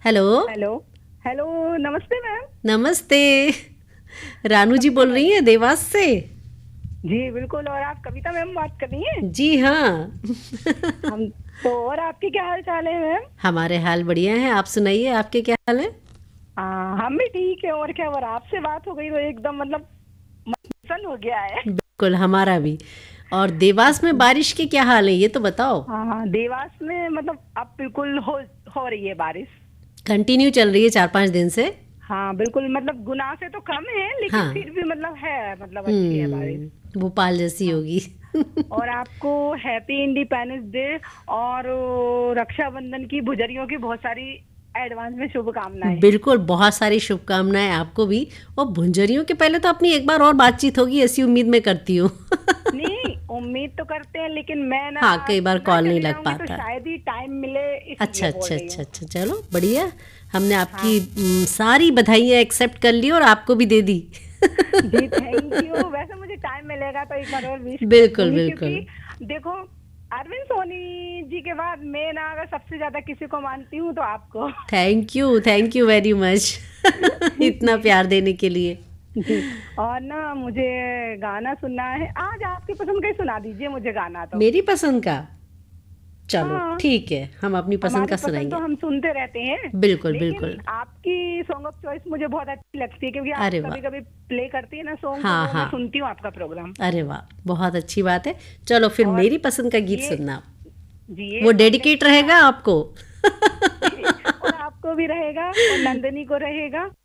Hello. Hello. Hello. नमस्ते ma'am. नमस्ते। रानू जी बोल रही हैं देवास से। जी बिल्कुल, और आप कविता मैम बात कर रही हैं? जी हाँ। हम तो, और आपके क्या हाल चाल है मैम? हमारे हाल बढ़िया हैं, आप सुनाइए आपके क्या हाल है। हम भी ठीक है, और क्या, और आपसे बात हो गई तो एकदम मतलब मन हो गया है। बिल्कुल हमारा भी। और देवास में बारिश के क्या हाल है ये तो बताओ। हाँ हाँ, देवास में मतलब अब बिल्कुल हो रही है बारिश। कंटिन्यू चल रही है 4-5 दिन से। हाँ बिल्कुल, मतलब गुना से तो कम है लेकिन हाँ। फिर भी मतलब है, मतलब अच्छी है बारिश। भोपाल जैसी हाँ, होगी। और आपको हैप्पी इंडिपेंडेंस डे और रक्षाबंधन की भुजरियों की बहुत सारी एडवांस में शुभकामनाएं। बिल्कुल बहुत सारी शुभकामनाएं आपको भी। और भुंजरियों के पहले तो अपनी एक बार और बातचीत होगी ऐसी उम्मीद मैं करती हूँ। नहीं, उम्मीद तो करते हैं लेकिन मैं ना हाँ कई बार ना कॉल नहीं चले लग जाऊंगी तो पाता। शायद ही टाइम मिले, अच्छा इसलिए बोल अच्छा रही अच्छा हूँ। अच्छा चलो बढ़िया। हमने आपकी हाँ सारी बधाइयाँ एक्सेप्ट कर ली और आपको भी दे दी। जी, थैंक यू। वैसे मुझे टाइम मिलेगा तो एक बार और विश कर बिल्कुल दूंगी, बिल्कुल। क्योंकि देखो, अरविंद सोनी जी के बाद मैं ना अगर सबसे ज्यादा किसी को मानती हूँ तो आपको। Thank you very much. इतना जी प्यार देने के लिए। जी। और ना मुझे गाना सुनना है, आज आपकी पसंद का ही सुना दीजिए मुझे गाना तो। मेरी पसंद का। चलो हाँ, ठीक है हम अपनी पसंद हमारी का पसंद तो सुनाएंगे। हम सुनते रहते हैं, बिल्कुल लेकिन बिल्कुल। आपकी सॉन्ग ऑफ चॉइस मुझे बहुत अच्छी लगती है, क्योंकि आप अरे कभी वाह। कभी प्ले करती है ना सॉन्ग, तो हाँ वो मैं हाँ। सुनती हूँ आपका प्रोग्राम। अरे वाह बहुत अच्छी बात है। चलो फिर और मेरी पसंद का गीत ये सुनना। जी, ये वो सॉन्ग डेडिकेट एक्चुअली रहेगा आपको। और आपको भी रहेगा और नंदनी को रहेगा।